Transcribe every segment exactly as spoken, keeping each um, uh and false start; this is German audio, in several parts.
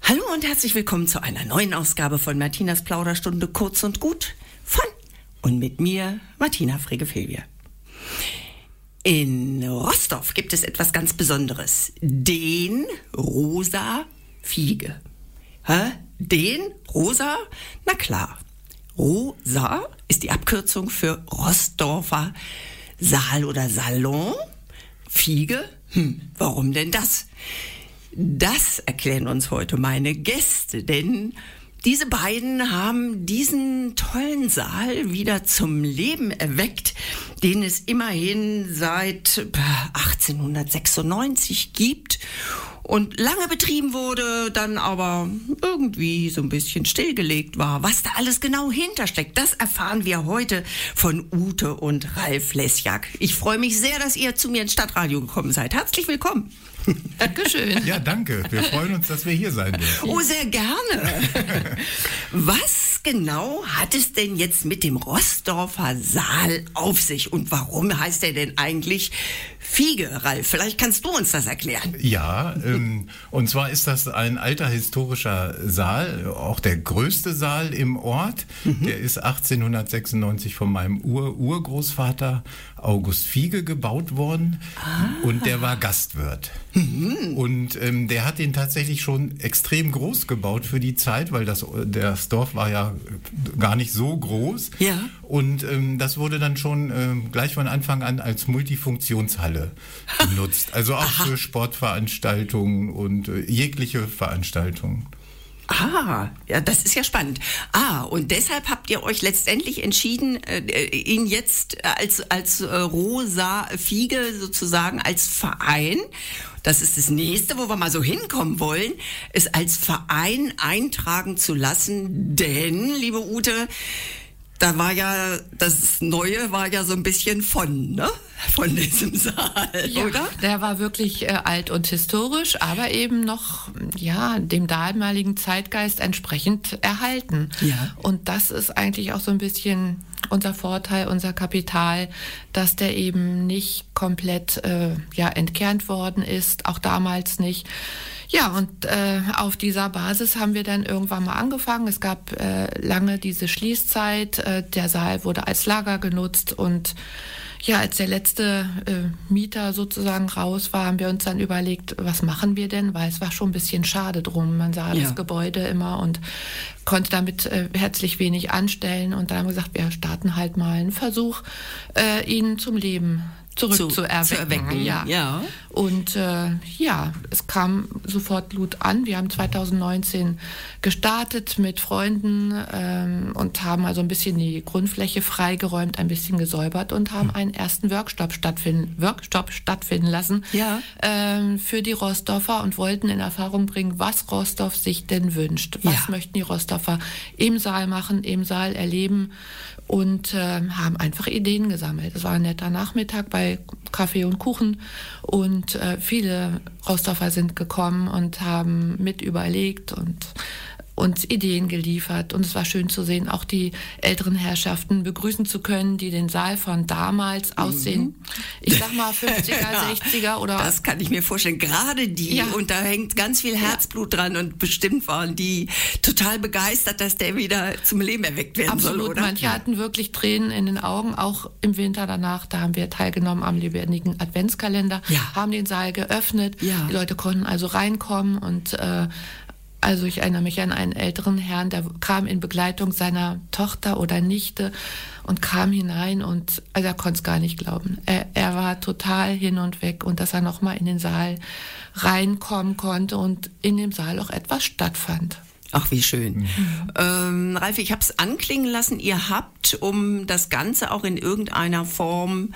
Hallo und herzlich willkommen zu einer neuen Ausgabe von Martinas Plauderstunde kurz und gut von und mit mir, Martina Frege-Filvier. In Rostorf gibt es etwas ganz Besonderes, den Rosa Fiege. Hä? Den? Rosa? Na klar. Rosa ist die Abkürzung für Rostorfer Saal oder Salon. Fiege? Hm, warum denn das? Das erklären uns heute meine Gäste, denn diese beiden haben diesen tollen Saal wieder zum Leben erweckt, den es immerhin seit achtzehnhundertsechsundneunzig gibt und lange betrieben wurde, dann aber irgendwie so ein bisschen stillgelegt war. Was da alles genau hintersteckt, das erfahren wir heute von Ute und Ralf Lesjak. Ich freue mich sehr, dass ihr zu mir ins Stadtradio gekommen seid. Herzlich willkommen. Dankeschön. Ja, danke. Wir freuen uns, dass wir hier sein dürfen. Oh, sehr gerne. Was genau hat es denn jetzt mit dem Rostorfer Saal auf sich? Und warum heißt er denn eigentlich Fiege, Ralf? Vielleicht kannst du uns das erklären. Ja, ähm, und zwar ist das ein alter historischer Saal, auch der größte Saal im Ort. Mhm. Der ist achtzehnhundertsechsundneunzig von meinem Ur-Urgroßvater August Fiege gebaut worden. Ah. Und der war Gastwirt. Mhm. Und ähm, der hat ihn tatsächlich schon extrem groß gebaut für die Zeit, weil das, das Dorf war ja gar nicht so groß. Ja. Und ähm, das wurde dann schon ähm, gleich von Anfang an als Multifunktionshalle genutzt. Also auch Aha. für Sportveranstaltungen und äh, jegliche Veranstaltungen. Ah, ja, das ist ja spannend. Ah, und deshalb habt ihr euch letztendlich entschieden, äh, ihn jetzt als als äh, Rosa Fiege sozusagen als Verein, das ist das nächste, wo wir mal so hinkommen wollen, es als Verein eintragen zu lassen, denn, liebe Ute, da war ja, das Neue war ja so ein bisschen von, ne? Von diesem Saal, ja, oder? Der war wirklich äh, alt und historisch, aber eben noch, ja, dem damaligen Zeitgeist entsprechend erhalten. Ja. Und das ist eigentlich auch so ein bisschen unser Vorteil, unser Kapital, dass der eben nicht komplett, äh, ja, entkernt worden ist, auch damals nicht. Ja, und äh, auf dieser Basis haben wir dann irgendwann mal angefangen. Es gab äh, lange diese Schließzeit. Äh, der Saal wurde als Lager genutzt und ja, als der letzte äh, Mieter sozusagen raus war, haben wir uns dann überlegt, was machen wir denn? Weil es war schon ein bisschen schade drum. Man sah ja. das Gebäude immer und konnte damit äh, herzlich wenig anstellen. Und dann haben wir gesagt, wir starten halt mal einen Versuch, äh, ihn zum Leben zurück zu, zu, erwecken. zu erwecken. Ja. ja. Und äh, ja, es kam sofort Blut an. Wir haben zweitausendneunzehn gestartet mit Freunden ähm, und haben also ein bisschen die Grundfläche freigeräumt, ein bisschen gesäubert und haben einen ersten Workshop stattfinden, Workshop stattfinden lassen ja. ähm, für die Rostorfer und wollten in Erfahrung bringen, was Rostorf sich denn wünscht. Was ja. möchten die Rostorfer im Saal machen, im Saal erleben und äh, haben einfach Ideen gesammelt. Es war ein netter Nachmittag bei Kaffee und Kuchen und äh, viele Rostorfer sind gekommen und haben mit überlegt und uns Ideen geliefert. Und es war schön zu sehen, auch die älteren Herrschaften begrüßen zu können, die den Saal von damals aussehen. Mhm. Ich sag mal fünfziger, ja, sechziger oder... Das kann ich mir vorstellen. Gerade die. Ja. Und da hängt ganz viel Herzblut ja. dran. Und bestimmt waren die total begeistert, dass der wieder zum Leben erweckt werden Absolut. soll, oder? Manche hatten wirklich Tränen in den Augen. Auch im Winter danach, da haben wir teilgenommen am lebendigen Adventskalender, ja. haben den Saal geöffnet. Ja. Die Leute konnten also reinkommen und... Äh, Also ich erinnere mich an einen älteren Herrn, der kam in Begleitung seiner Tochter oder Nichte und kam hinein und also er konnte es gar nicht glauben. Er, er war total hin und weg und dass er nochmal in den Saal reinkommen konnte und in dem Saal auch etwas stattfand. Ach, wie schön. Mhm. Ähm, Ralf, ich habe es anklingen lassen, ihr habt, um das Ganze auch in irgendeiner Form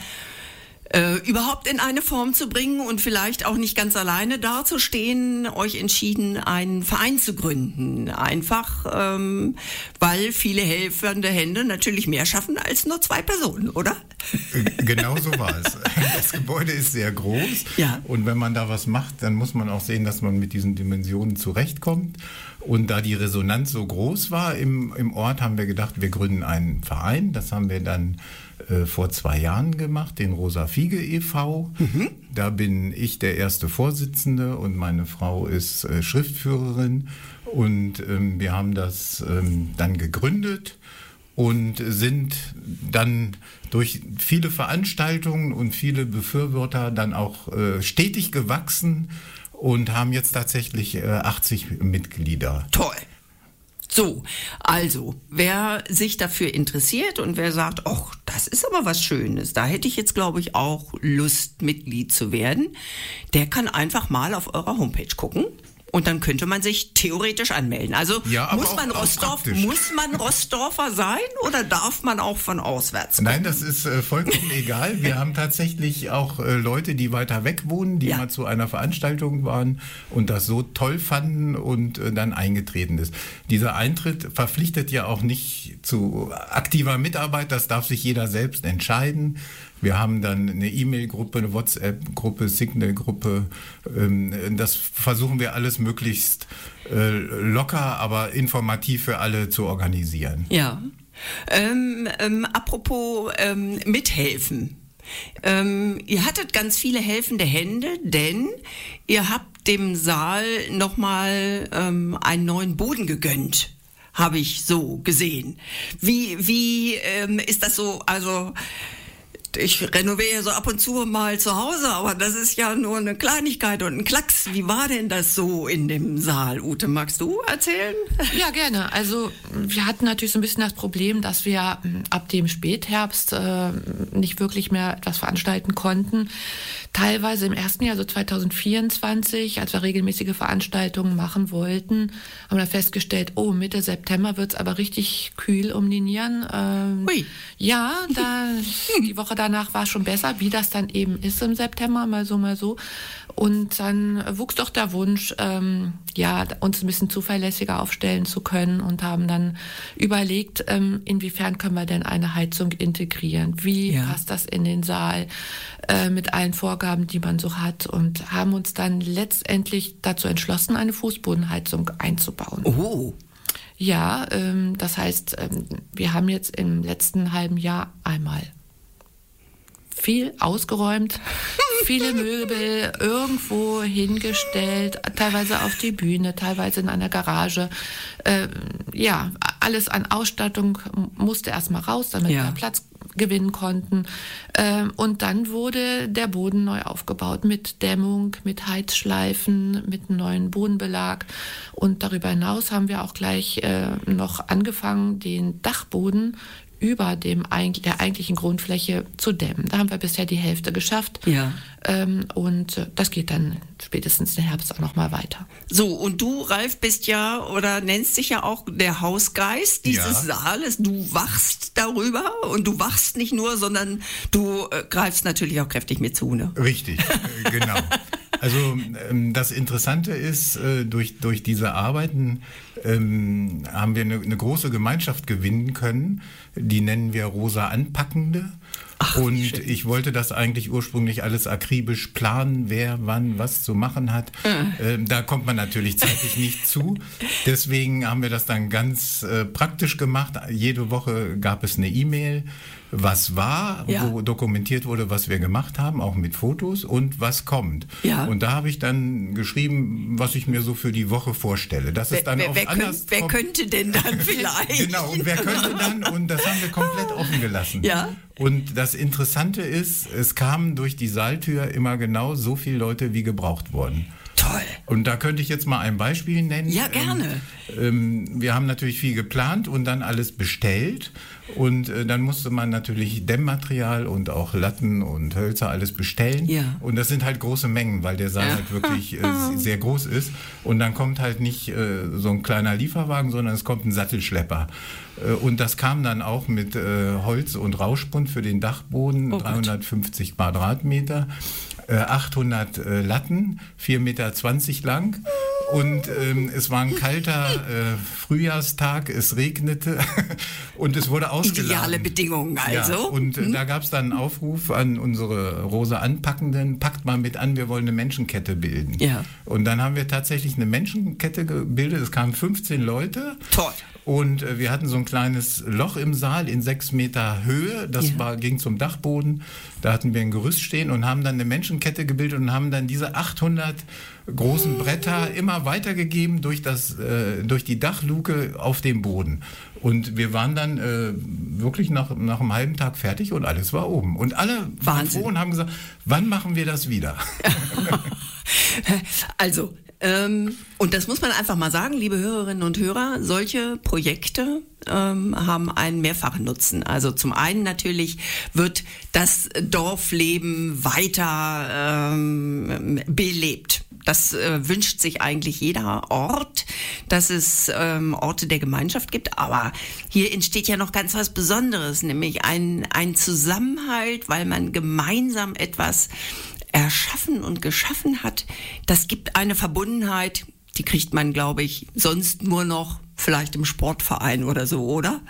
Äh, überhaupt in eine Form zu bringen und vielleicht auch nicht ganz alleine dazustehen, euch entschieden, einen Verein zu gründen. Einfach, ähm, weil viele helfende Hände natürlich mehr schaffen als nur zwei Personen, oder? Genau so war es. Das Gebäude ist sehr groß ja. und wenn man da was macht, dann muss man auch sehen, dass man mit diesen Dimensionen zurechtkommt. Und da die Resonanz so groß war im, im Ort, haben wir gedacht, wir gründen einen Verein. Das haben wir dann äh, vor zwei Jahren gemacht, den Rosa Fiege e V Mhm. Da bin ich der erste Vorsitzende und meine Frau ist äh, Schriftführerin. Und ähm, wir haben das ähm, dann gegründet und sind dann durch viele Veranstaltungen und viele Befürworter dann auch äh, stetig gewachsen und haben jetzt tatsächlich äh, achtzig Mitglieder. Toll. So, also, wer sich dafür interessiert und wer sagt, ach, das ist aber was Schönes, da hätte ich jetzt, glaube ich, auch Lust, Mitglied zu werden, der kann einfach mal auf eurer Homepage gucken. Und dann könnte man sich theoretisch anmelden. Also ja, muss auch, man Rossdorf, muss man Rossdorfer sein oder darf man auch von auswärts kommen? Nein, das ist äh, vollkommen egal. Wir haben tatsächlich auch äh, Leute, die weiter weg wohnen, die ja. mal zu einer Veranstaltung waren und das so toll fanden und äh, dann eingetreten ist. Dieser Eintritt verpflichtet ja auch nicht zu aktiver Mitarbeit. Das darf sich jeder selbst entscheiden. Wir haben dann eine E-Mail-Gruppe, eine WhatsApp-Gruppe, Signal-Gruppe. Das versuchen wir alles möglichst locker, aber informativ für alle zu organisieren. Ja. Ähm, ähm, apropos ähm, mithelfen. Ähm, ihr hattet ganz viele helfende Hände, denn ihr habt dem Saal nochmal ähm, einen neuen Boden gegönnt. Habe ich so gesehen. Wie, wie ähm, ist das so, also... Ich renoviere so ab und zu mal zu Hause, aber das ist ja nur eine Kleinigkeit und ein Klacks. Wie war denn das so in dem Saal? Ute, magst du erzählen? Ja, gerne. Also wir hatten natürlich so ein bisschen das Problem, dass wir ab dem Spätherbst äh, nicht wirklich mehr etwas veranstalten konnten. Teilweise im ersten Jahr, so zwanzig vierundzwanzig, als wir regelmäßige Veranstaltungen machen wollten, haben wir festgestellt, oh, Mitte September wird's aber richtig kühl um die Nieren. Ähm, Ui. Ja, da, die Woche danach war es schon besser, wie das dann eben ist im September, mal so, mal so. Und dann wuchs doch der Wunsch, ähm, ja, uns ein bisschen zuverlässiger aufstellen zu können und haben dann überlegt, ähm, inwiefern können wir denn eine Heizung integrieren? Wie ja. passt das in den Saal äh, mit allen Vorgaben, die man so hat? Und haben uns dann letztendlich dazu entschlossen, eine Fußbodenheizung einzubauen. Oh. Ja, ähm, das heißt, ähm, wir haben jetzt im letzten halben Jahr einmal viel ausgeräumt, viele Möbel irgendwo hingestellt, teilweise auf die Bühne, teilweise in einer Garage. Äh, ja, alles an Ausstattung musste erstmal raus, damit ja. wir Platz gewinnen konnten. Ähm, und dann wurde der Boden neu aufgebaut mit Dämmung, mit Heizschleifen, mit einem neuen Bodenbelag. Und darüber hinaus haben wir auch gleich äh, noch angefangen, den Dachboden über dem der eigentlichen Grundfläche zu dämmen. Da haben wir bisher die Hälfte geschafft. Ja. Ähm, und das geht dann spätestens im Herbst auch noch mal weiter. So, und du, Ralf, bist ja oder nennst dich ja auch der Hausgeist dieses ja. Saales. Du wachst darüber und du wachst nicht nur, sondern du äh, greifst natürlich auch kräftig mit zu, ne? Richtig, genau. Also ähm, das Interessante ist, äh, durch, durch diese Arbeiten ähm, haben wir eine, eine große Gemeinschaft gewinnen können. Die nennen wir Rosa Anpackende. Ach, und schön. Ich wollte das eigentlich ursprünglich alles akribisch planen, wer wann was zu machen hat. Mhm. Ähm, da kommt man natürlich zeitlich nicht zu. Deswegen haben wir das dann ganz äh, praktisch gemacht. Jede Woche gab es eine E-Mail, was war, ja. wo dokumentiert wurde, was wir gemacht haben, auch mit Fotos und was kommt. Ja. Und da habe ich dann geschrieben, was ich mir so für die Woche vorstelle. Das ist dann wer, auch wer, anders. Könnt, wer könnte denn dann vielleicht? Genau, und wer könnte dann? Und das haben wir komplett offen gelassen. Ja. Und das Interessante ist, es kamen durch die Saaltür immer genau so viele Leute, wie gebraucht wurden. Toll. Und da könnte ich jetzt mal ein Beispiel nennen. Ja, gerne. Ähm, wir haben natürlich viel geplant und dann alles bestellt. Und äh, dann musste man natürlich Dämmmaterial und auch Latten und Hölzer alles bestellen. Ja. Und das sind halt große Mengen, weil der Saal ja. halt wirklich äh, sehr groß ist. Und dann kommt halt nicht äh, so ein kleiner Lieferwagen, sondern es kommt ein Sattelschlepper. Äh, und das kam dann auch mit äh, Holz und Rauschbund für den Dachboden, oh dreihundertfünfzig Quadratmeter. achthundert äh, Latten, vier Meter zwanzig lang und ähm, es war ein kalter äh, Frühjahrstag, es regnete und es wurde ausgeladen. Ideale Bedingungen also. Ja, und äh, hm? da gab es dann einen Aufruf an unsere Rosa Anpackenden, packt mal mit an, wir wollen eine Menschenkette bilden. Ja. Und dann haben wir tatsächlich eine Menschenkette gebildet, es kamen fünfzehn Leute. Toll. Und äh, wir hatten so ein kleines Loch im Saal in sechs Meter Höhe, das Ja. war, ging zum Dachboden. Da hatten wir ein Gerüst stehen und haben dann eine Menschenkette gebildet und haben dann diese achthundert großen Bretter immer weitergegeben durch, das, äh, durch die Dachluke auf dem Boden. Und wir waren dann äh, wirklich nach, nach einem halben Tag fertig und alles war oben. Und alle waren froh und haben gesagt, wann machen wir das wieder? Also, ähm, und das muss man einfach mal sagen, liebe Hörerinnen und Hörer, solche Projekte ähm, haben einen mehrfachen Nutzen. Also zum einen natürlich wird das Dorfleben weiter ähm, belebt. Das äh, wünscht sich eigentlich jeder Ort, dass es ähm, Orte der Gemeinschaft gibt. Aber hier entsteht ja noch ganz was Besonderes, nämlich ein, ein Zusammenhalt, weil man gemeinsam etwas erschaffen und geschaffen hat. Das gibt eine Verbundenheit, die kriegt man, glaube ich, sonst nur noch vielleicht im Sportverein oder so, oder?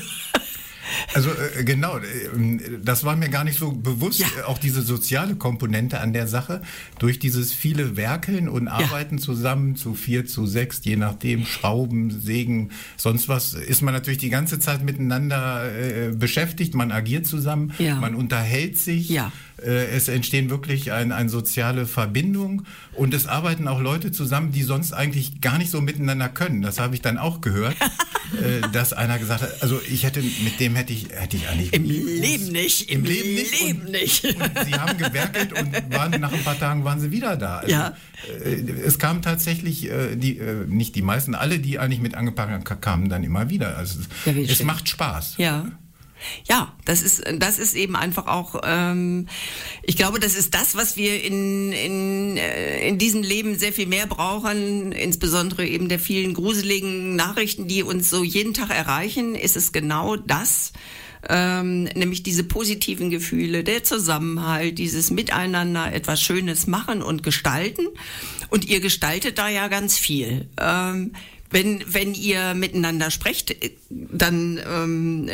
Also äh, genau, äh, das war mir gar nicht so bewusst, Ja. äh, auch diese soziale Komponente an der Sache, durch dieses viele Werkeln und Arbeiten zusammen, zu vier, zu sechs, je nachdem, Schrauben, Sägen, sonst was, ist man natürlich die ganze Zeit miteinander äh, beschäftigt, man agiert zusammen, Ja. man unterhält sich. Ja. Äh, Es entstehen wirklich ein, eine soziale Verbindung und es arbeiten auch Leute zusammen, die sonst eigentlich gar nicht so miteinander können. Das habe ich dann auch gehört, äh, dass einer gesagt hat, also ich hätte, mit dem hätte ich, hätte ich eigentlich... Im Leben nicht, im, Im Leben nicht. Leben und, nicht. Und sie haben gewerkelt und waren, nach ein paar Tagen waren sie wieder da. Also, Ja. äh, Es kamen tatsächlich, äh, die, äh, nicht die meisten, alle, die eigentlich mit angepackt haben, kamen dann immer wieder. Also Ja, wie es schön. macht Spaß. Ja. Ja, das ist das ist eben einfach auch. Ähm, ich glaube, das ist das, was wir in in äh, in diesem Leben sehr viel mehr brauchen. Insbesondere eben der vielen gruseligen Nachrichten, die uns so jeden Tag erreichen, ist es genau das. Ähm, nämlich diese positiven Gefühle, der Zusammenhalt, dieses Miteinander etwas Schönes machen und gestalten. Und ihr gestaltet da ja ganz viel. Ähm, wenn wenn ihr miteinander sprecht, dann ähm,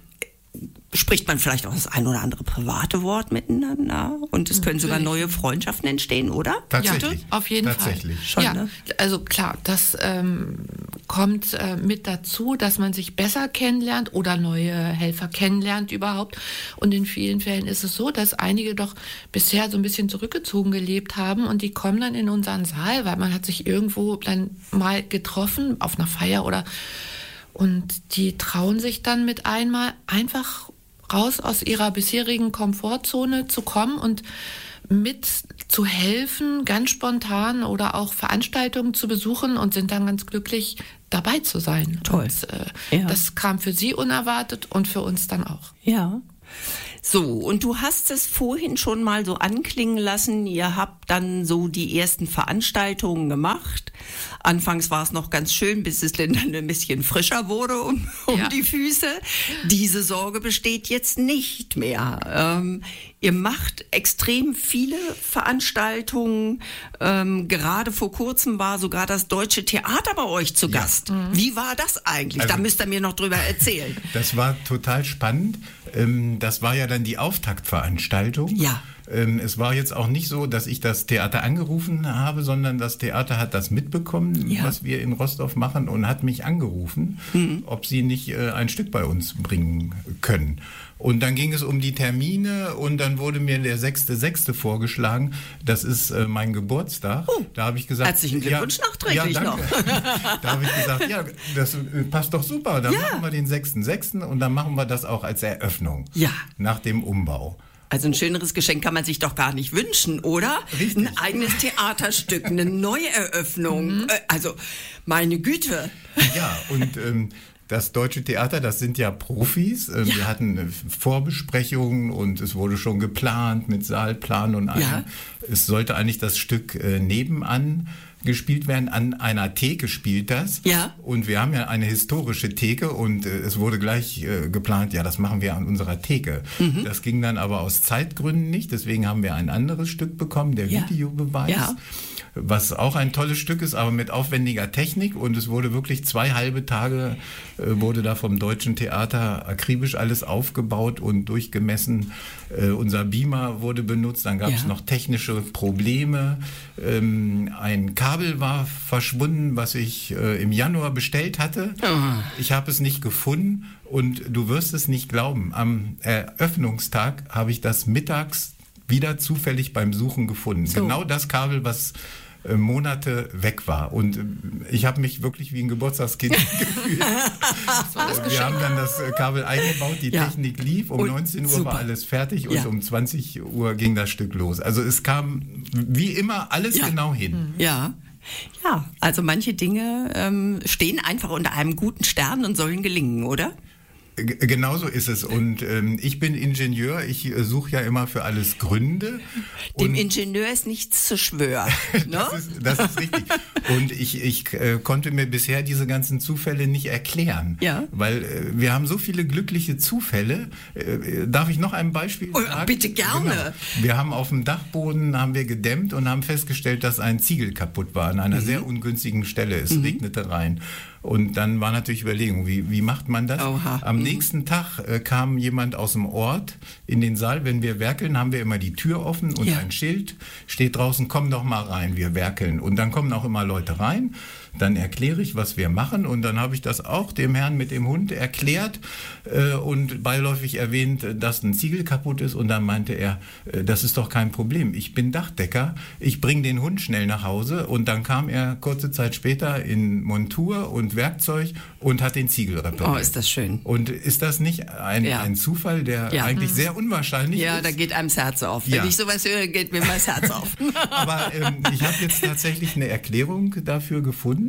spricht man vielleicht auch das ein oder andere private Wort miteinander und es können sogar neue Freundschaften entstehen, oder? Tatsächlich. Ja, auf jeden Tatsächlich. Fall. Schon, Ja, ne? also klar, das ähm, kommt äh, mit dazu, dass man sich besser kennenlernt oder neue Helfer kennenlernt überhaupt. Und in vielen Fällen ist es so, dass einige doch bisher so ein bisschen zurückgezogen gelebt haben und die kommen dann in unseren Saal, weil man hat sich irgendwo dann mal getroffen auf einer Feier oder und die trauen sich dann mit einmal einfach raus aus ihrer bisherigen Komfortzone zu kommen und mit zu helfen, ganz spontan oder auch Veranstaltungen zu besuchen und sind dann ganz glücklich, dabei zu sein. Toll. Und, äh, Ja. das kam für sie unerwartet und für uns dann auch. Ja. So, und du hast es vorhin schon mal so anklingen lassen, ihr habt dann so die ersten Veranstaltungen gemacht. Anfangs war es noch ganz schön, bis es dann ein bisschen frischer wurde um, um Ja. die Füße. Diese Sorge besteht jetzt nicht mehr. Ähm, ihr macht extrem viele Veranstaltungen. Ähm, gerade vor kurzem war sogar das Deutsche Theater bei euch zu Gast. Wie war das eigentlich? Also- da müsst ihr mir noch drüber erzählen. Das war total spannend. Ähm, Das war ja dann die Auftaktveranstaltung. Ja. Ähm, Es war jetzt auch nicht so, dass ich das Theater angerufen habe, sondern das Theater hat das mitbekommen, Ja. was wir in Rostorf machen und hat mich angerufen, ob sie nicht äh, ein Stück bei uns bringen können. Und dann ging es um die Termine und dann wurde mir der sechste sechste vorgeschlagen. Das ist äh, mein Geburtstag. Oh, da habe ich gesagt, herzlichen Glückwunsch nachträglich ja, danke. Da habe ich gesagt, ja, das äh, passt doch super. Dann Ja. machen wir den sechsten sechsten und dann machen wir das auch als Eröffnung. Ja. Nach dem Umbau. Also ein schöneres Geschenk kann man sich doch gar nicht wünschen, oder? Richtig. Ein eigenes Theaterstück, eine Neueröffnung. Äh, Also, meine Güte. Ja, und ähm, das Deutsche Theater, das sind ja Profis. Ähm, Ja. Wir hatten äh, Vorbesprechungen und es wurde schon geplant mit Saalplan und allem. Ja. Es sollte eigentlich das Stück äh, nebenan gespielt werden. An einer Theke spielt das. Ja. Und wir haben ja eine historische Theke und äh, es wurde gleich äh, geplant, ja, das machen wir an unserer Theke. Mhm. Das ging dann aber aus Zeitgründen nicht. Deswegen haben wir ein anderes Stück bekommen, der Ja. Videobeweis. Ja. was auch ein tolles Stück ist, aber mit aufwendiger Technik. Und es wurde wirklich zwei halbe Tage, äh, wurde da vom Deutschen Theater akribisch alles aufgebaut und durchgemessen. Äh, unser Beamer wurde benutzt, dann gab es ja. noch technische Probleme. Ähm, ein Kabel war verschwunden, was ich äh, im Januar bestellt hatte. Oh. Ich habe es nicht gefunden und du wirst es nicht glauben. Am Eröffnungstag habe ich das mittags wieder zufällig beim Suchen gefunden. So. Genau das Kabel, was äh, Monate weg war. Und äh, ich habe mich wirklich wie ein Geburtstagskind gefühlt. Das war das Wir haben dann das äh, Kabel eingebaut, die ja. Technik lief, um und neunzehn Uhr super. War alles fertig und ja. um zwanzig Uhr ging das Stück los. Also es kam wie immer alles ja. genau hin. Ja. Ja, also manche Dinge ähm, stehen einfach unter einem guten Stern und sollen gelingen, oder? Genauso ist es. Und ähm, ich bin Ingenieur, ich äh, suche ja immer für alles Gründe. Dem Ingenieur ist nichts zu schwören. Ne? das, ist, das ist richtig. Und ich, ich äh, konnte mir bisher diese ganzen Zufälle nicht erklären. Ja. Weil äh, wir haben so viele glückliche Zufälle. Äh, darf ich noch ein Beispiel oh, sagen? Bitte gerne. Genau. Wir haben auf dem Dachboden haben wir gedämmt und haben festgestellt, dass ein Ziegel kaputt war an einer mhm. sehr ungünstigen Stelle. Es mhm. regnete rein. Und dann war natürlich Überlegung, wie, wie macht man das? Oha. Am mhm. nächsten Tag äh, kam jemand aus dem Ort in den Saal. Wenn wir werkeln, haben wir immer die Tür offen und ja. ein Schild steht draußen, komm doch mal rein, wir werkeln. Und dann kommen auch immer Leute rein. Dann erkläre ich, was wir machen und dann habe ich das auch dem Herrn mit dem Hund erklärt äh, und beiläufig erwähnt, dass ein Ziegel kaputt ist und dann meinte er, äh, das ist doch kein Problem, ich bin Dachdecker, ich bringe den Hund schnell nach Hause und dann kam er kurze Zeit später in Montur und Werkzeug und hat den Ziegel repariert. Oh, ist das schön. Und ist das nicht ein, ja. ein Zufall, der ja. eigentlich mhm. sehr unwahrscheinlich ja, ist? Ja, da geht einem das Herz auf. Ja. Wenn ich sowas höre, geht mir mal das Herz auf. Aber ähm, ich habe jetzt tatsächlich eine Erklärung dafür gefunden.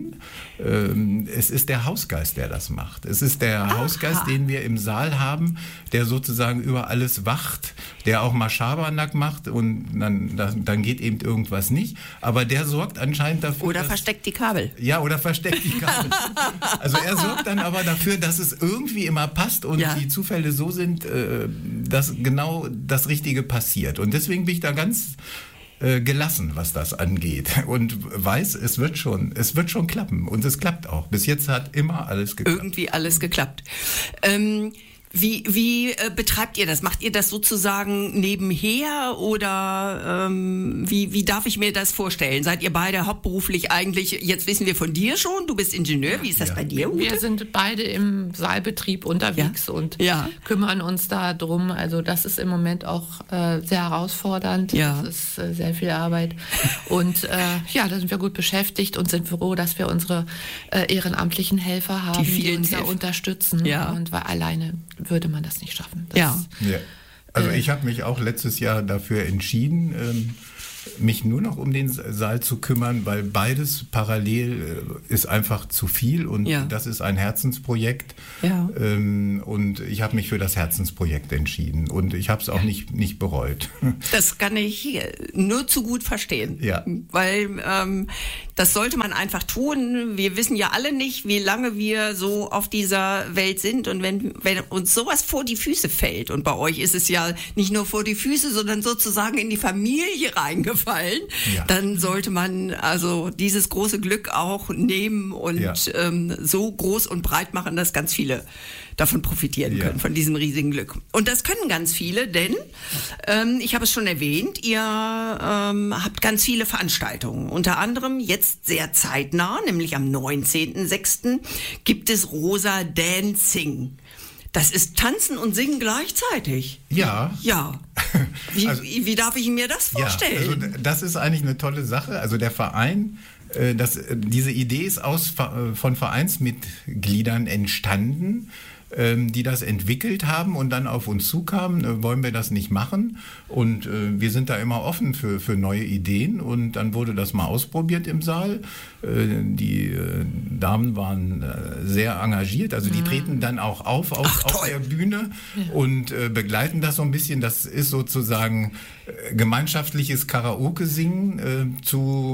Es ist der Hausgeist, der das macht. Es ist der Aha. Hausgeist, den wir im Saal haben, der sozusagen über alles wacht, der auch mal Schabernack macht und dann, dann geht eben irgendwas nicht. Aber der sorgt anscheinend dafür... Oder dass, versteckt die Kabel. Ja, oder versteckt die Kabel. Also er sorgt dann aber dafür, dass es irgendwie immer passt und ja. die Zufälle so sind, dass genau das Richtige passiert. Und deswegen bin ich da ganz... gelassen, was das angeht und weiß, es wird schon, es wird schon klappen und es klappt auch. Bis jetzt hat immer alles geklappt. Irgendwie alles geklappt. Ähm, Wie, wie äh, betreibt ihr das? Macht ihr das sozusagen nebenher oder ähm, wie, wie darf ich mir das vorstellen? Seid ihr beide hauptberuflich eigentlich, jetzt wissen wir von dir schon, du bist Ingenieur, wie ist das ja. bei dir, Ute? Wir sind beide im Saalbetrieb unterwegs ja. und ja. kümmern uns da drum. Also das ist im Moment auch äh, sehr herausfordernd, ja. das ist äh, sehr viel Arbeit und äh, ja, da sind wir gut beschäftigt und sind froh, dass wir unsere äh, ehrenamtlichen Helfer haben, die, die uns da unterstützen ja. und weil alleine würde man das nicht schaffen. Das, ja. ja. Also ich habe mich auch letztes Jahr dafür entschieden, ähm, mich nur noch um den Saal zu kümmern, weil beides parallel äh, ist einfach zu viel und ja. das ist ein Herzensprojekt. Ja. Ähm, und ich habe mich für das Herzensprojekt entschieden und ich habe es auch ja. nicht, nicht bereut. Das kann ich nur zu gut verstehen, ja. weil ähm, das sollte man einfach tun. Wir wissen ja alle nicht, wie lange wir so auf dieser Welt sind und wenn, wenn uns sowas vor die Füße fällt und bei euch ist es ja nicht nur vor die Füße, sondern sozusagen in die Familie reingefallen, ja. dann sollte man also dieses große Glück auch nehmen und ja. ähm, so groß und breit machen, dass ganz viele davon profitieren können, ja. von diesem riesigen Glück. Und das können ganz viele, denn ähm, ich habe es schon erwähnt, ihr ähm, habt ganz viele Veranstaltungen. Unter anderem jetzt sehr zeitnah, nämlich am neunzehnten sechsten gibt es Rosa Dancing. Das ist Tanzen und Singen gleichzeitig. Ja. Ja. Wie, also, wie, wie darf ich mir das vorstellen? Ja, also das ist eigentlich eine tolle Sache. Also der Verein, äh, das, diese Idee ist aus, von Vereinsmitgliedern entstanden, ähm, die das entwickelt haben und dann auf uns zukamen, äh, wollen wir das nicht machen? Und äh, wir sind da immer offen für, für neue Ideen und dann wurde das mal ausprobiert im Saal. Äh, die äh, Damen waren äh, sehr engagiert, also die mhm. treten dann auch auf auf, Ach, auf der Bühne ja. und äh, begleiten das so ein bisschen. Das ist sozusagen äh, gemeinschaftliches Karaoke-Singen äh, zu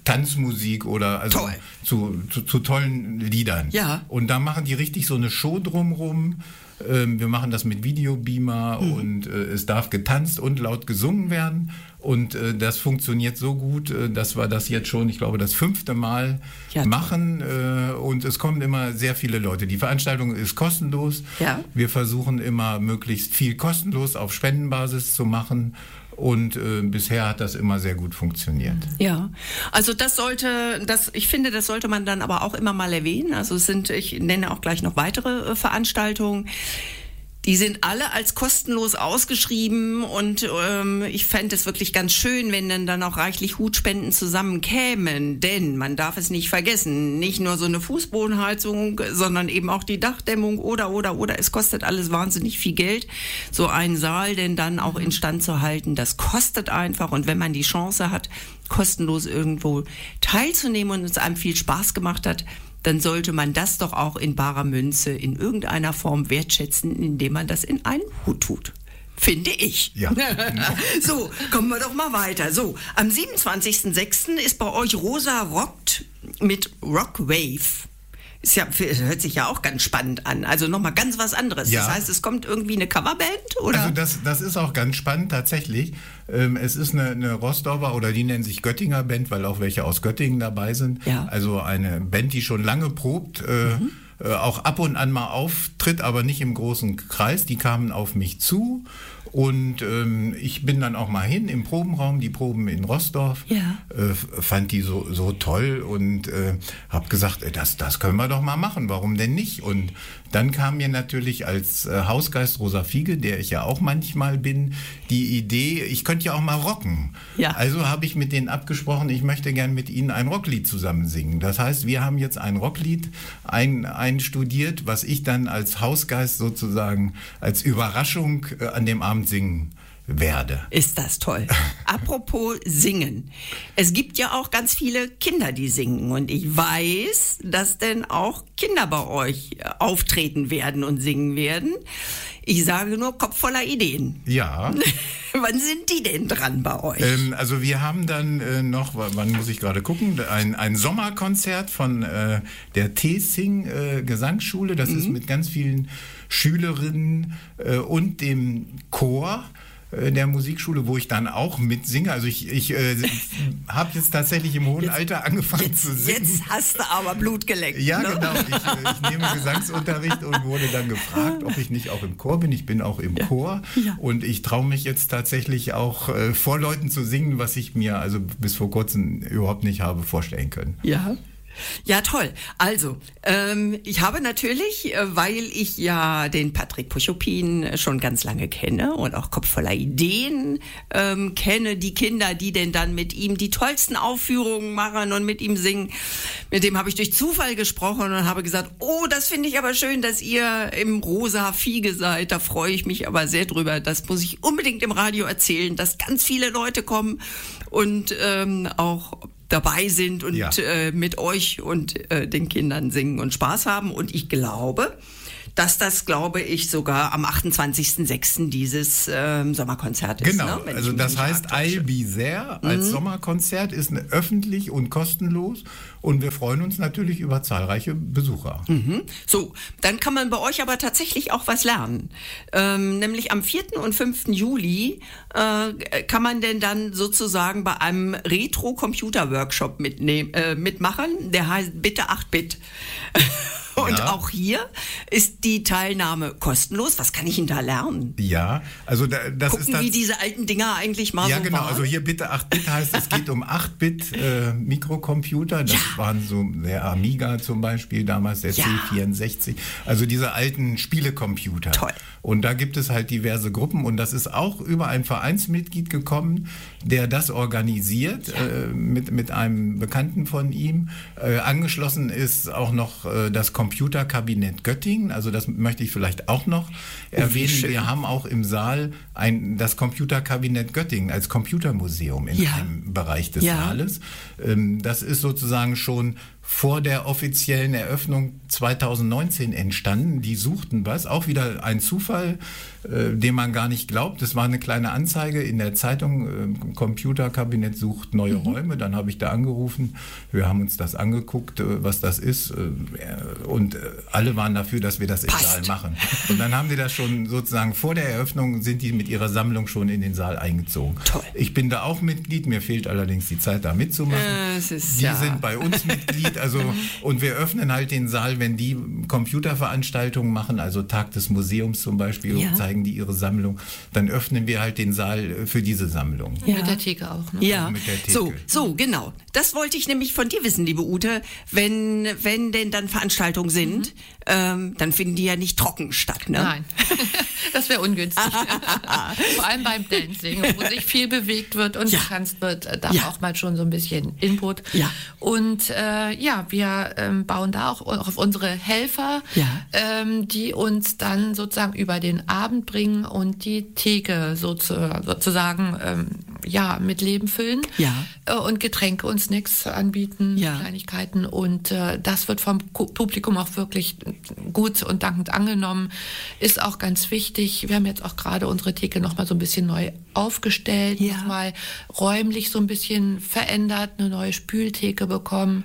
Tanzmusik oder also Toll. Zu, zu, zu tollen Liedern. Ja. Und da machen die richtig so eine Show drumrum. Ähm, wir machen das mit Videobeamer mhm. und äh, es darf getanzt und laut gesungen werden. Und äh, das funktioniert so gut, äh, dass wir das jetzt schon, ich glaube, das fünfte Mal ja, machen. Äh, und es kommen immer sehr viele Leute. Die Veranstaltung ist kostenlos. Ja. Wir versuchen immer möglichst viel kostenlos auf Spendenbasis zu machen. Und äh, bisher hat das immer sehr gut funktioniert. Ja, also das sollte, das, ich finde, das sollte man dann aber auch immer mal erwähnen. Also es sind, ich nenne auch gleich noch weitere äh, Veranstaltungen. Die sind alle als kostenlos ausgeschrieben und ähm, ich fände es wirklich ganz schön, wenn dann, dann auch reichlich Hutspenden zusammenkämen. Denn man darf es nicht vergessen, nicht nur so eine Fußbodenheizung, sondern eben auch die Dachdämmung oder, oder, oder. Es kostet alles wahnsinnig viel Geld, so einen Saal denn dann auch instand zu halten. Das kostet einfach und wenn man die Chance hat, kostenlos irgendwo teilzunehmen und es einem viel Spaß gemacht hat, dann sollte man das doch auch in barer Münze in irgendeiner Form wertschätzen, indem man das in einen Hut tut. Finde ich. Ja. So, kommen wir doch mal weiter. So, am siebenundzwanzigsten sechsten ist bei euch Rosa rockt mit Rockwave. Ist ja, hört sich ja auch ganz spannend an. Also nochmal ganz was anderes. Ja. Das heißt, es kommt irgendwie eine Coverband, oder? Also das, das ist auch ganz spannend tatsächlich. Ähm, es ist eine, eine Rostorfer oder die nennen sich Göttinger Band, weil auch welche aus Göttingen dabei sind. Ja. Also eine Band, die schon lange probt, äh, mhm. äh, auch ab und an mal auftritt, aber nicht im großen Kreis. Die kamen auf mich zu. Und ähm, ich bin dann auch mal hin im Probenraum, die Proben in Roßdorf, ja. äh, fand die so, so toll und äh, habe gesagt, äh, das, das können wir doch mal machen, warum denn nicht? Und dann kam mir natürlich als äh, Hausgeist Rosa Fiege, der ich ja auch manchmal bin, die Idee, ich könnte ja auch mal rocken. Ja. Also habe ich mit denen abgesprochen, ich möchte gern mit ihnen ein Rocklied zusammen singen. Das heißt, wir haben jetzt ein Rocklied ein, einstudiert, was ich dann als Hausgeist sozusagen als Überraschung äh, an dem Abend singen werde. Ist das toll. Apropos singen. Es gibt ja auch ganz viele Kinder, die singen. Und ich weiß, dass denn auch Kinder bei euch auftreten werden und singen werden. Ich sage nur, Kopf voller Ideen. Ja. Wann sind die denn dran bei euch? Ähm, also wir haben dann äh, noch, wann muss ich gerade gucken, ein, ein Sommerkonzert von äh, der T-Sing äh, Gesangsschule. Das mhm. ist mit ganz vielen Schülerinnen äh, und dem Chor der Musikschule, wo ich dann auch mitsinge. Also ich, ich äh, habe jetzt tatsächlich im hohen jetzt, Alter angefangen jetzt, zu singen. Jetzt hast du aber Blut geleckt. Ja, ne? genau. Ich, äh, ich nehme Gesangsunterricht und wurde dann gefragt, ob ich nicht auch im Chor bin. Ich bin auch im ja. Chor ja. und ich traue mich jetzt tatsächlich auch äh, vor Leuten zu singen, was ich mir also bis vor kurzem überhaupt nicht habe vorstellen können. Ja. Ja, toll. Also, ähm, ich habe natürlich, äh, weil ich ja den Patrick Puchopin schon ganz lange kenne und auch Kopf voller Ideen ähm, kenne, die Kinder, die denn dann mit ihm die tollsten Aufführungen machen und mit ihm singen, mit dem habe ich durch Zufall gesprochen und habe gesagt, oh, das finde ich aber schön, dass ihr im Rosa Fiege seid. Da freue ich mich aber sehr drüber. Das muss ich unbedingt im Radio erzählen, dass ganz viele Leute kommen und ähm, auch dabei sind und ja. äh, mit euch und äh, den Kindern singen und Spaß haben. Und ich glaube, dass das, glaube ich, sogar am achtundzwanzigsten sechsten dieses ähm, Sommerkonzert ist. Genau, ne? also das heißt I'll Be There als mhm. Sommerkonzert ist eine, öffentlich und kostenlos und wir freuen uns natürlich über zahlreiche Besucher. Mhm. So, dann kann man bei euch aber tatsächlich auch was lernen. Ähm, nämlich am vierten und fünften Juli äh, kann man denn dann sozusagen bei einem Retro-Computer-Workshop mitnehmen, äh, mitmachen, der heißt Bitte acht Bit. Und ja. auch hier ist die Teilnahme kostenlos. Was kann ich denn da lernen? Ja, also da, das Gucken, ist das, wie diese alten Dinger eigentlich mal ja, so genau, waren. also hier bitte acht Bit heißt, es geht um acht Bit äh, Mikrocomputer. Das ja. waren so der Amiga zum Beispiel, damals der ja. C vierundsechzig. Also diese alten Spielecomputer. Toll. Und da gibt es halt diverse Gruppen und das ist auch über ein Vereinsmitglied gekommen, der das organisiert, ja. äh, mit, mit einem Bekannten von ihm. Äh, angeschlossen ist auch noch äh, das Computerkabinett Göttingen, also das möchte ich vielleicht auch noch erwähnen. Oh, wir haben auch im Saal ein, das Computerkabinett Göttingen als Computermuseum in ja. einem Bereich des ja. Saales. Ähm, das ist sozusagen schon vor der offiziellen Eröffnung zweitausendneunzehn entstanden. Die suchten was, auch wieder ein Zufall, äh, den man gar nicht glaubt. Es war eine kleine Anzeige in der Zeitung, äh, Computerkabinett sucht neue mhm. Räume. Dann habe ich da angerufen, wir haben uns das angeguckt, äh, was das ist äh, und äh, alle waren dafür, dass wir das im Saal machen. Und dann haben die das schon sozusagen vor der Eröffnung, sind die mit ihrer Sammlung schon in den Saal eingezogen. Toll. Ich bin da auch Mitglied, mir fehlt allerdings die Zeit, da mitzumachen. Äh, es ist, die ja. sind bei uns Mitglied, also und wir öffnen halt den Saal, wenn die Computerveranstaltungen machen, also Tag des Museums zum Beispiel, ja. zeigen die ihre Sammlung, dann öffnen wir halt den Saal für diese Sammlung. Ja. Mit der Theke auch, ne? Ja, mit der Theke. So, so, genau. Das wollte ich nämlich von dir wissen, liebe Ute. Wenn, wenn denn dann Veranstaltungen sind, mhm. ähm, dann finden die ja nicht trocken statt, ne? Nein, das wäre ungünstig. Vor allem beim Dancing, wo sich viel bewegt wird und ja. getanzt wird, da ja. braucht man schon so ein bisschen Input. Ja. Und äh, ja, wir ähm, bauen da auch auf unsere Helfer, ja. ähm, die uns dann sozusagen über den Abend bringen und die Theke sozusagen, sozusagen ähm, ja, mit Leben füllen ja. äh, und Getränke und Snacks anbieten, ja. Kleinigkeiten. Und äh, das wird vom Publikum auch wirklich gut und dankend angenommen. Ist auch ganz wichtig. Wir haben jetzt auch gerade unsere Theke nochmal so ein bisschen neu aufgestellt, ja. nochmal räumlich so ein bisschen verändert, eine neue Spültheke bekommen.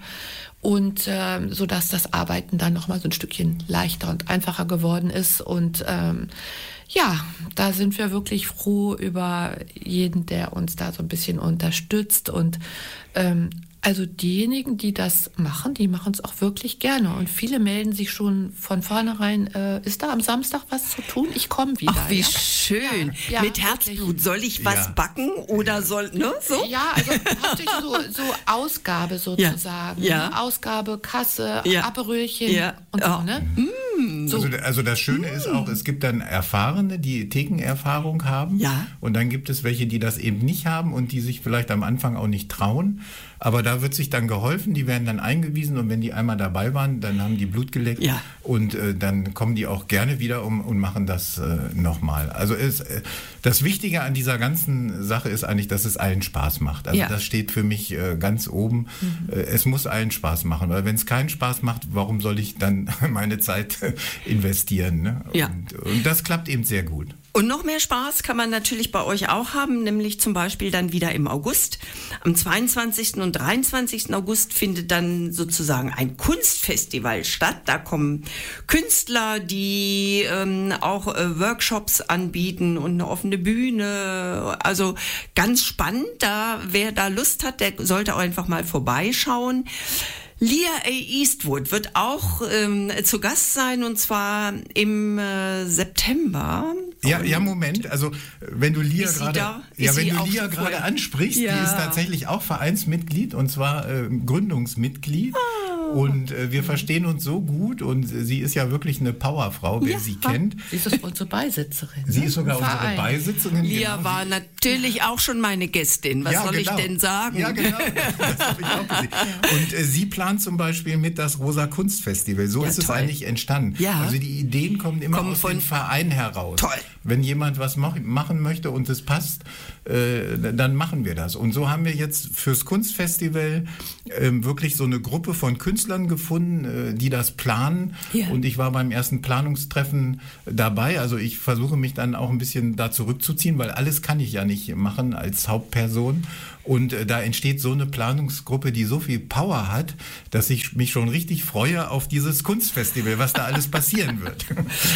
Und äh, so dass das Arbeiten dann nochmal so ein Stückchen leichter und einfacher geworden ist. Und ähm, ja, da sind wir wirklich froh über jeden, der uns da so ein bisschen unterstützt. Und ähm, also diejenigen, die das machen, die machen es auch wirklich gerne. Und viele melden sich schon von vornherein, äh, ist da am Samstag was zu tun? Ich komme wieder. Ach, wie ja? schön. Ja, Mit ja, Herzblut. wirklich. Soll ich was ja. backen oder soll, ne, so? Ja, also hauptsächlich so, so Ausgabe sozusagen. Ja. Ne? Ausgabe, Kasse, Ja. Aperölchen Ja. und Oh. so, ne? So. Also, also das Schöne ist auch, es gibt dann Erfahrene, die Thekenerfahrung haben. Ja. Und dann gibt es welche, die das eben nicht haben und die sich vielleicht am Anfang auch nicht trauen. Aber da wird sich dann geholfen, die werden dann eingewiesen und wenn die einmal dabei waren, dann haben die Blut geleckt ja. und äh, dann kommen die auch gerne wieder um und machen das äh, nochmal. Also es, äh, das Wichtige an dieser ganzen Sache ist eigentlich, dass es allen Spaß macht. Also ja. das steht für mich äh, ganz oben. Mhm. Äh, es muss allen Spaß machen, weil wenn es keinen Spaß macht, warum soll ich dann meine Zeit investieren? Ne? Ja. Und, und das klappt eben sehr gut. Und noch mehr Spaß kann man natürlich bei euch auch haben, nämlich zum Beispiel dann wieder im August. Am zweiundzwanzigsten und dreiundzwanzigsten August findet dann sozusagen ein Kunstfestival statt. Da kommen Künstler, die ähm, auch äh, Workshops anbieten und eine offene Bühne. Also ganz spannend. Da, wer da Lust hat, der sollte auch einfach mal vorbeischauen. Leah A. Eastwood wird auch ähm, zu Gast sein, und zwar im äh, September. Ja, ja, Moment. Also wenn du Leah Ist sie gerade, da? ja, Ist wenn sie du auch Leah schon gerade vorher? ansprichst, Ja. die ist tatsächlich auch Vereinsmitglied und zwar äh, Gründungsmitglied. Ah. Und äh, wir verstehen uns so gut und sie ist ja wirklich eine Powerfrau, wer Ja. sie kennt. Sie ist unsere Beisitzerin. Sie ne? ist sogar Im unsere Verein. Beisitzerin. Leah genau. war natürlich auch schon meine Gästin. Was Ja, soll genau. ich denn sagen? Ja, genau. Das habe ich auch gesehen. Und äh, sie plant zum Beispiel mit das Rosa Kunstfestival. So Ja, ist es toll. eigentlich entstanden. Ja. Also die Ideen kommen immer Kommen aus von- dem Verein heraus. Toll. Wenn jemand was mach, machen möchte und es passt, äh, dann machen wir das. Und so haben wir jetzt fürs Kunstfestival äh, wirklich so eine Gruppe von Künstlern gefunden, äh, die das planen. Ja. Und ich war beim ersten Planungstreffen dabei. Also ich versuche mich dann auch ein bisschen da zurückzuziehen, weil alles kann ich ja nicht machen als Hauptperson. Und äh, da entsteht so eine Planungsgruppe, die so viel Power hat, dass ich mich schon richtig freue auf dieses Kunstfestival, was da alles passieren wird.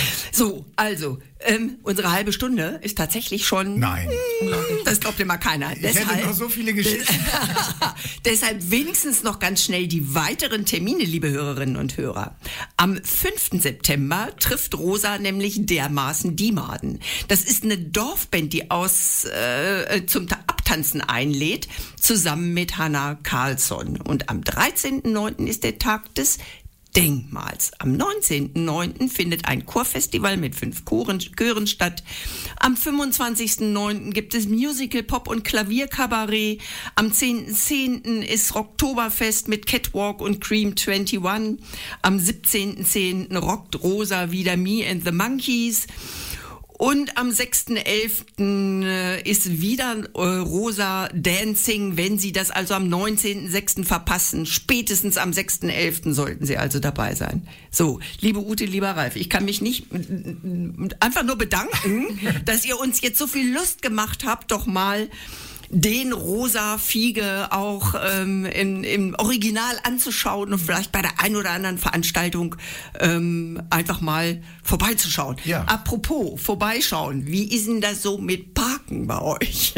So, also, ähm, unsere halbe Stunde ist tatsächlich schon... Nein. Das glaubt immer keiner. Ich hätte noch so viele Geschichten. Deshalb wenigstens noch ganz schnell die weiteren Termine, liebe Hörerinnen und Hörer. Am fünften September trifft Rosa nämlich dermaßen die Maden. Das ist eine Dorfband, die aus äh, zum Abtanzen einlädt, zusammen mit Hanna Karlsson. Und am dreizehnten neunten ist der Tag des Denkmals. Am neunzehnten neunten findet ein Chorfestival mit fünf Choren, Chören statt. Am fünfundzwanzigsten neunten gibt es Musical, Pop- und Klavierkabarett. Am zehnten zehnten ist Rocktoberfest mit Catwalk und Cream einundzwanzig. Am siebzehnten zehnten rockt Rosa wieder Me and the Monkeys. Und am sechsten elften ist wieder äh, Rosa Dancing. Wenn Sie das also am neunzehnten sechsten verpassen, spätestens am sechsten elften sollten Sie also dabei sein. So, liebe Ute, lieber Ralf, ich kann mich nicht einfach nur bedanken, dass ihr uns jetzt so viel Lust gemacht habt, doch mal den Rosa Fiege auch ähm, im, im Original anzuschauen und vielleicht bei der einen oder anderen Veranstaltung ähm, einfach mal vorbeizuschauen. Ja. Apropos vorbeischauen, wie ist denn das so mit Parken bei euch?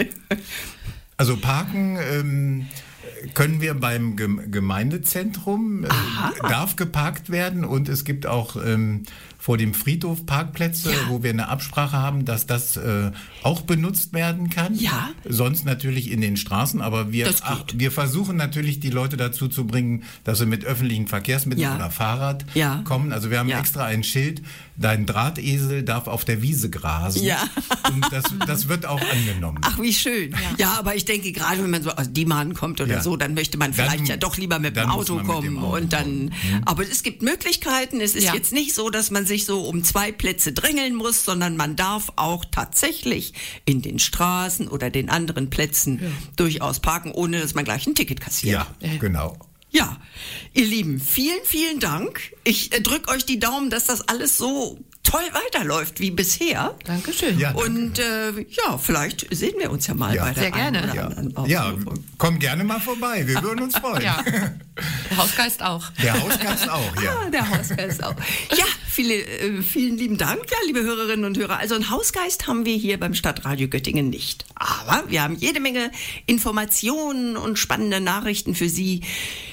Also Parken ähm, können wir beim Gem- Gemeindezentrum, äh, darf geparkt werden, und es gibt auch ähm, vor dem Friedhof Parkplätze, Ja. wo wir eine Absprache haben, dass das äh, auch benutzt werden kann. Ja. Sonst natürlich in den Straßen, aber wir, Das geht. ach, wir versuchen natürlich die Leute dazu zu bringen, dass sie mit öffentlichen Verkehrsmitteln Ja. oder Fahrrad Ja. kommen. Also wir haben Ja. extra ein Schild, dein Drahtesel darf auf der Wiese grasen. Ja. Und das, das wird auch angenommen. Ach, wie schön. Ja, ja, aber ich denke, gerade wenn man so aus Diemen kommt oder Ja. so, dann möchte man vielleicht Dann- ja doch lieber mit dem dann muss Auto man mit kommen. dem Auto und dann, kommen. aber es gibt Möglichkeiten. Es ist Ja. jetzt nicht so, dass man sich so um zwei Plätze drängeln muss, sondern man darf auch tatsächlich in den Straßen oder den anderen Plätzen durchaus parken, ohne dass man gleich ein Ticket kassiert. Ja, genau. Ja, ihr Lieben, vielen, vielen Dank. Ich äh, drücke euch die Daumen, dass das alles so toll weiterläuft wie bisher. Dankeschön. Ja, danke. Und äh, ja, vielleicht sehen wir uns ja mal Ja. bei der Sehr gerne. einen oder Ja, anderen ja, Aufführung. komm gerne mal vorbei. Wir würden uns freuen. Ja. Der Hausgeist auch. Der Hausgast auch, ja. Ah, der Hausgeist auch. Ja, viele, äh, vielen lieben Dank, ja, liebe Hörerinnen und Hörer. Also einen Hausgeist haben wir hier beim Stadtradio Göttingen nicht. Aber wir haben jede Menge Informationen und spannende Nachrichten für Sie.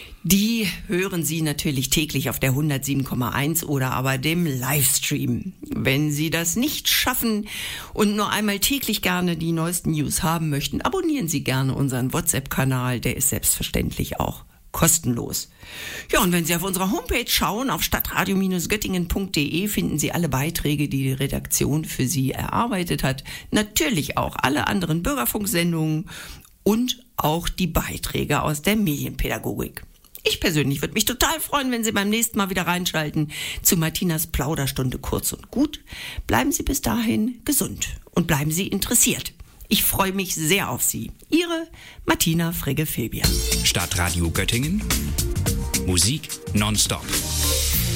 Die hören Sie natürlich täglich auf der hundertsieben Komma eins oder aber dem Livestream. Wenn Sie das nicht schaffen und nur einmal täglich gerne die neuesten News haben möchten, abonnieren Sie gerne unseren WhatsApp-Kanal. Der ist selbstverständlich auch kostenlos. Ja, und wenn Sie auf unserer Homepage schauen, auf stadtradio Göttingen punkt de, finden Sie alle Beiträge, die die Redaktion für Sie erarbeitet hat. Natürlich auch alle anderen Bürgerfunksendungen und auch die Beiträge aus der Medienpädagogik. Ich persönlich würde mich total freuen, wenn Sie beim nächsten Mal wieder reinschalten zu Martinas Plauderstunde kurz und gut. Bleiben Sie bis dahin gesund und bleiben Sie interessiert. Ich freue mich sehr auf Sie. Ihre Martina Frigge-Filbier. Stadtradio Göttingen. Musik nonstop.